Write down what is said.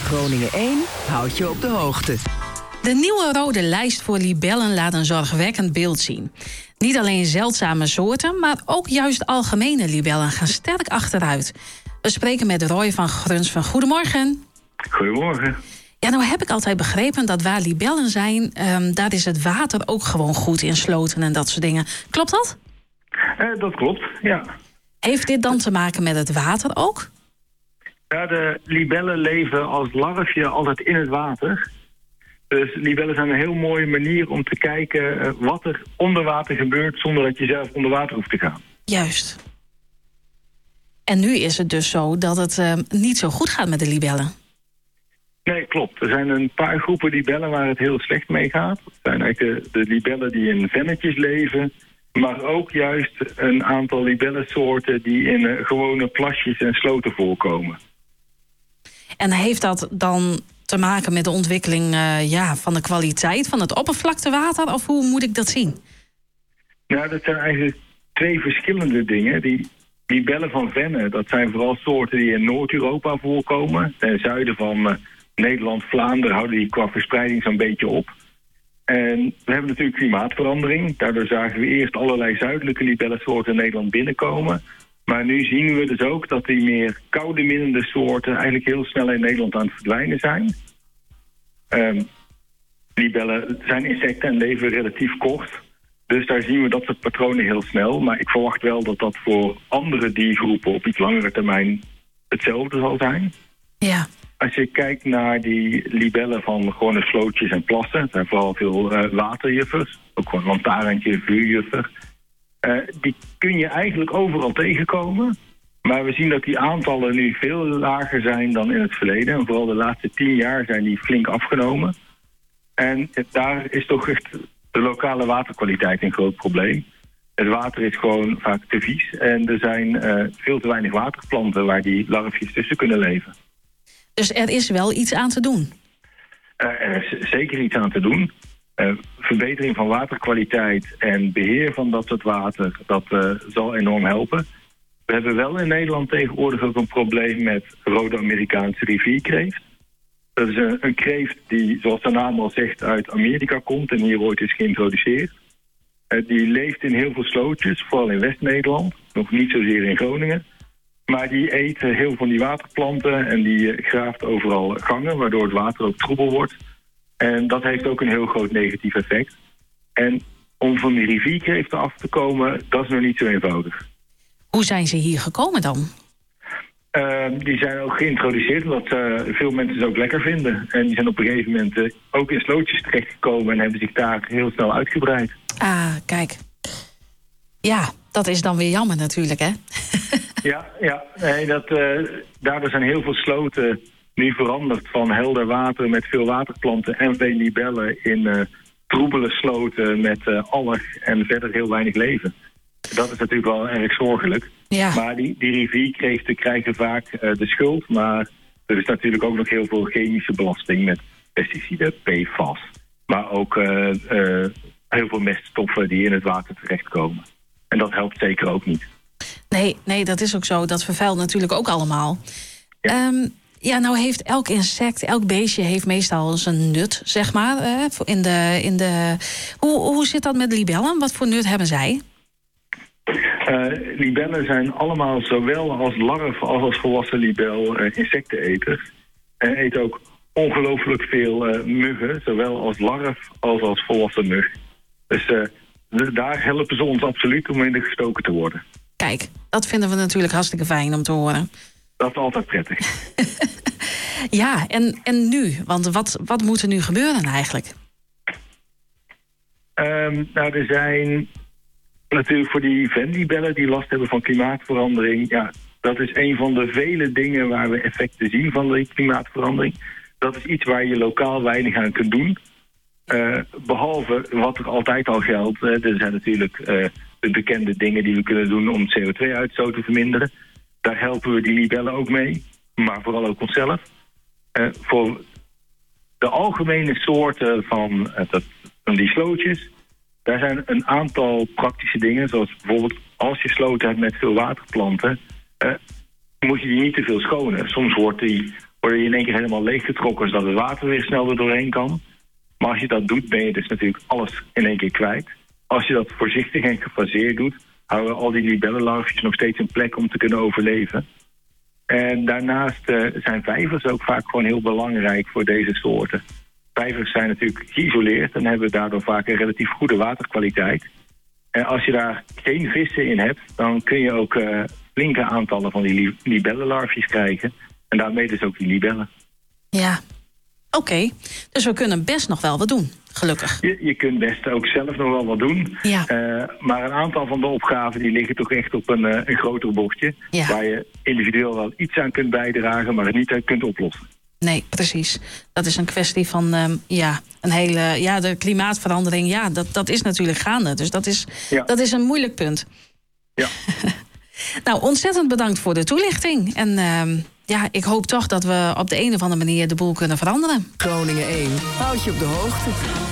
Groningen 1 houdt je op de hoogte. De nieuwe rode lijst voor libellen laat een zorgwekkend beeld zien. Niet alleen zeldzame soorten, maar ook juist algemene libellen gaan sterk achteruit. We spreken met Roy van Grunsven. Goedemorgen. Goedemorgen. Ja, nou heb ik altijd begrepen dat waar libellen zijn, daar is het water ook gewoon goed in sloten en dat soort dingen. Klopt dat? Dat klopt, ja. Heeft dit dan te maken met het water ook? Ja, de libellen leven als larfje altijd in het water. Dus libellen zijn een heel mooie manier om te kijken wat er onder water gebeurt zonder dat je zelf onder water hoeft te gaan. Juist. En nu is het dus zo dat het niet zo goed gaat met de libellen. Nee, klopt. Er zijn een paar groepen libellen waar het heel slecht mee gaat. Dat zijn eigenlijk de libellen die in vennetjes leven, maar ook juist een aantal libellensoorten die in gewone plasjes en sloten voorkomen. En heeft dat dan te maken met de ontwikkeling van de kwaliteit van het oppervlaktewater? Of hoe moet ik dat zien? Nou, dat zijn eigenlijk twee verschillende dingen. Die libellen van vennen, dat zijn vooral soorten die in Noord-Europa voorkomen. Ten zuiden van Nederland, Vlaanderen houden die qua verspreiding zo'n beetje op. En we hebben natuurlijk klimaatverandering. Daardoor zagen we eerst allerlei zuidelijke libellensoorten in Nederland binnenkomen. Maar nu zien we dus ook dat die meer koude minnende soorten eigenlijk heel snel in Nederland aan het verdwijnen zijn. Libellen zijn insecten en leven relatief kort. Dus daar zien we dat soort patronen heel snel. Maar ik verwacht wel dat dat voor andere diergroepen op iets langere termijn hetzelfde zal zijn. Ja. Als je kijkt naar die libellen van gewone slootjes en plassen, het zijn vooral veel waterjuffers, ook gewoon lantaarntje, vuurjuffer. Die kun je eigenlijk overal tegenkomen. Maar we zien dat die aantallen nu veel lager zijn dan in het verleden. En vooral de laatste 10 jaar zijn die flink afgenomen. En daar is toch echt de lokale waterkwaliteit een groot probleem. Het water is gewoon vaak te vies. En er zijn veel te weinig waterplanten waar die larfjes tussen kunnen leven. Dus er is wel iets aan te doen? Er is zeker iets aan te doen. Verbetering van waterkwaliteit en beheer van dat soort water, dat zal enorm helpen. We hebben wel in Nederland tegenwoordig ook een probleem met rode Amerikaanse rivierkreeft. Dat is een kreeft die, zoals de naam al zegt, uit Amerika komt en hier ooit is geïntroduceerd. Die leeft in heel veel slootjes, vooral in West-Nederland, nog niet zozeer in Groningen. Maar die eet heel veel van die waterplanten en die graaft overal gangen, waardoor het water ook troebel wordt. En dat heeft ook een heel groot negatief effect. En om van die rivierkreeften af te komen, dat is nog niet zo eenvoudig. Hoe zijn ze hier gekomen dan? Die zijn ook geïntroduceerd omdat veel mensen ze ook lekker vinden. En die zijn op een gegeven moment ook in slootjes terechtgekomen en hebben zich daar heel snel uitgebreid. Ah, kijk. Ja, dat is dan weer jammer natuurlijk, hè? Ja. Nee, daardoor zijn heel veel sloten nu veranderd van helder water met veel waterplanten en veel libellen in troebele sloten met alg en verder heel weinig leven. Dat is natuurlijk wel erg zorgelijk. Ja. Maar die rivierkreeften krijgen vaak de schuld. Maar er is natuurlijk ook nog heel veel chemische belasting met pesticiden, PFAS. Maar ook heel veel meststoffen die in het water terechtkomen. En dat helpt zeker ook niet. Nee, dat is ook zo. Dat vervuilt natuurlijk ook allemaal. Ja. Nou heeft elk insect, elk beestje heeft meestal zijn nut, zeg maar. Hoe zit dat met libellen? Wat voor nut hebben zij? Libellen zijn allemaal zowel als larf als als volwassen libel insecteneters. En eten ook ongelooflijk veel muggen, zowel als larf als als volwassen mug. Dus daar helpen ze ons absoluut om in de gestoken te worden. Kijk, dat vinden we natuurlijk hartstikke fijn om te horen. Dat is altijd prettig. Ja, en nu? Want wat moet er nu gebeuren eigenlijk? Nou, er zijn natuurlijk voor die venlibellen die last hebben van klimaatverandering. Ja, dat is een van de vele dingen waar we effecten zien van die klimaatverandering. Dat is iets waar je lokaal weinig aan kunt doen. Behalve wat er altijd al geldt. Er zijn natuurlijk de bekende dingen die we kunnen doen om CO2-uitstoot te verminderen. Daar helpen we die libellen ook mee. Maar vooral ook onszelf. Voor de algemene soorten van die slootjes, daar zijn een aantal praktische dingen. Zoals bijvoorbeeld als je sloten hebt met veel waterplanten, moet je die niet te veel schonen. Soms wordt die worden in één keer helemaal leeggetrokken, zodat het water weer snel er doorheen kan. Maar als je dat doet, ben je dus natuurlijk alles in één keer kwijt. Als je dat voorzichtig en gefaseerd doet, houden al die libellenlarfjes nog steeds een plek om te kunnen overleven. En daarnaast zijn vijvers ook vaak gewoon heel belangrijk voor deze soorten. Vijvers zijn natuurlijk geïsoleerd en hebben daardoor vaak een relatief goede waterkwaliteit. En als je daar geen vissen in hebt, dan kun je ook flinke aantallen van die libellenlarfjes krijgen. En daarmee dus ook die libellen. Ja, oké. Dus we kunnen best nog wel wat doen, gelukkig. Je kunt best ook zelf nog wel wat doen. Ja. Maar een aantal van de opgaven die liggen toch echt op een groter bordje. Ja. Waar je individueel wel iets aan kunt bijdragen, maar het niet uit kunt oplossen. Nee, precies. Dat is een kwestie van een hele. De klimaatverandering, dat is natuurlijk gaande. Dus dat is een moeilijk punt. Ja. Nou, ontzettend bedankt voor de toelichting. En ik hoop toch dat we op de een of andere manier de boel kunnen veranderen. Groningen 1 houdt je op de hoogte.